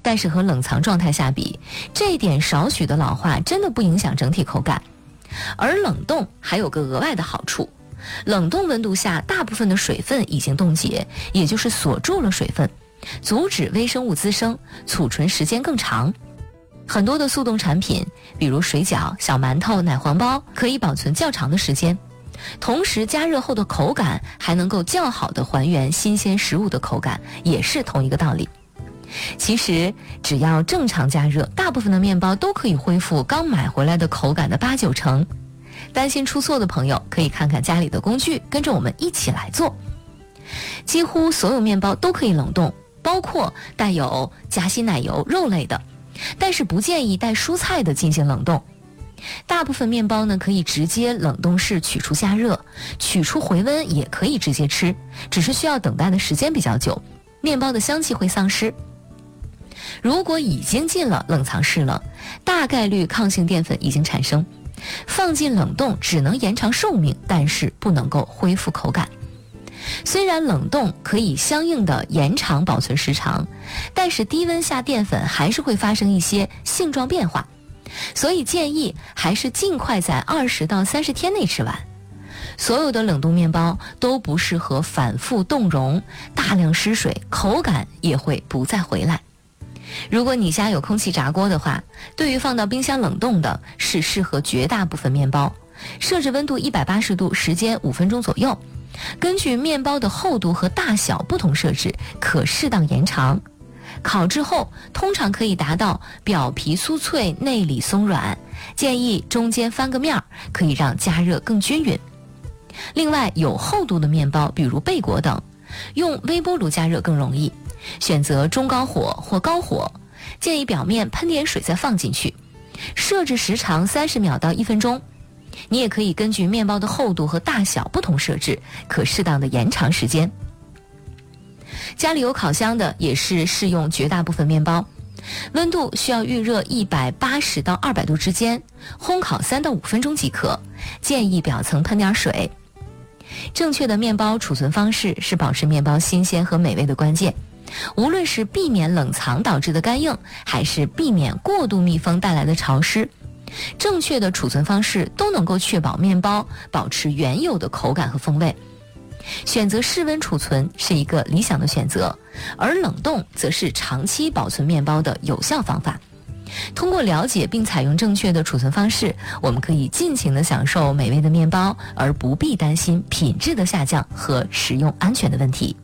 但是和冷藏状态下比，这一点少许的老化真的不影响整体口感。而冷冻还有个额外的好处，冷冻温度下大部分的水分已经冻结，也就是锁住了水分，阻止微生物滋生，储存时间更长。很多的速冻产品，比如水饺、小馒头、奶黄包，可以保存较长的时间，同时加热后的口感还能够较好的还原新鲜食物的口感，也是同一个道理。其实只要正常加热，大部分的面包都可以恢复刚买回来的口感的8、9成。担心出错的朋友可以看看家里的工具，跟着我们一起来做。几乎所有面包都可以冷冻，包括带有夹心奶油、肉类的，但是不建议带蔬菜的进行冷冻。大部分面包呢可以直接冷冻室取出加热，取出回温也可以直接吃，只是需要等待的时间比较久，面包的香气会丧失。如果已经进了冷藏室了，大概率抗性淀粉已经产生，放进冷冻只能延长寿命，但是不能够恢复口感。虽然冷冻可以相应的延长保存时长，但是低温下淀粉还是会发生一些性状变化，所以建议还是尽快在20到30天内吃完。所有的冷冻面包都不适合反复冻溶，大量失水，口感也会不再回来。如果你家有空气炸锅的话，对于放到冰箱冷冻的是适合绝大部分面包，设置温度180度，时间5分钟左右。根据面包的厚度和大小不同设置，可适当延长。烤制后通常可以达到表皮酥脆，内里松软，建议中间翻个面，可以让加热更均匀。另外，有厚度的面包，比如贝果等，用微波炉加热更容易，选择中高火或高火，建议表面喷点水再放进去，设置时长30秒到1分钟。你也可以根据面包的厚度和大小不同设置，可适当的延长时间。家里有烤箱的也是适用绝大部分面包，温度需要预热180到200度之间，烘烤3到5分钟即可，建议表层喷点水。正确的面包储存方式是保持面包新鲜和美味的关键，无论是避免冷藏导致的干硬，还是避免过度密封带来的潮湿，正确的储存方式都能够确保面包保持原有的口感和风味。选择室温储存是一个理想的选择，而冷冻则是长期保存面包的有效方法。通过了解并采用正确的储存方式，我们可以尽情地享受美味的面包，而不必担心品质的下降和食用安全的问题。